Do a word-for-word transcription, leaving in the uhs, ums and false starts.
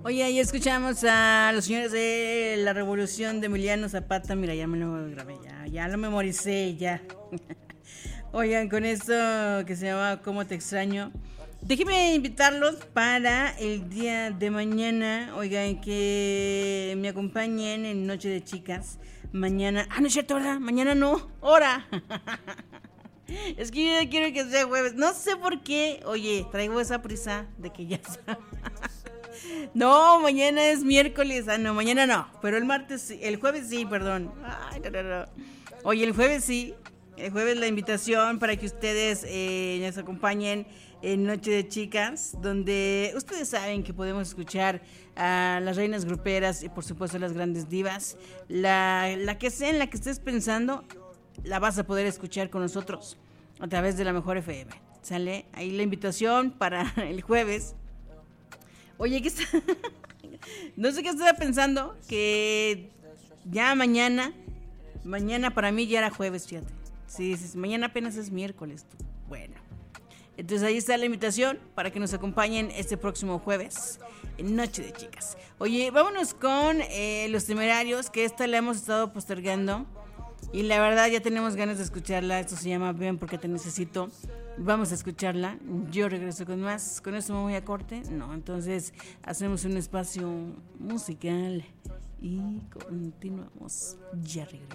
Oye, ahí escuchamos a los señores de la Revolución de Emiliano Zapata. Mira, ya me lo grabé, ya, ya lo memoricé, ya. Oigan, con esto que se llama ¿Cómo te extraño? Déjenme invitarlos para el día de mañana. Oigan, que me acompañen en Noche de Chicas. Mañana, ah, no es cierto, ¿verdad? Mañana no, hora. Es que yo ya quiero que sea jueves. No sé por qué. Oye, traigo esa prisa de que ya sea. No, mañana es miércoles. Ah, no, mañana no. Pero el martes sí. El jueves sí, perdón. Ay, no, no, no. Oye, el jueves sí. El jueves la invitación para que ustedes eh, nos acompañen en Noche de Chicas, donde ustedes saben que podemos escuchar a las reinas gruperas y por supuesto las grandes divas. La, la que sea en la que estés pensando, la vas a poder escuchar con nosotros a través de la Mejor F M. ¿Sale? Ahí la invitación para el jueves. Oye, ¿qué está? No sé qué estaba pensando, que ya mañana, mañana para mí ya era jueves, fíjate. Sí, sí, sí, mañana apenas es miércoles. Tú. Bueno, entonces ahí está la invitación para que nos acompañen este próximo jueves en Noche de Chicas. Oye, vámonos con eh, Los Temerarios, que esta la hemos estado postergando y la verdad ya tenemos ganas de escucharla. Esto se llama Ven porque te necesito. Vamos a escucharla. Yo regreso con más. ¿Con eso me voy a corte? No, entonces hacemos un espacio musical y continuamos. Ya regreso.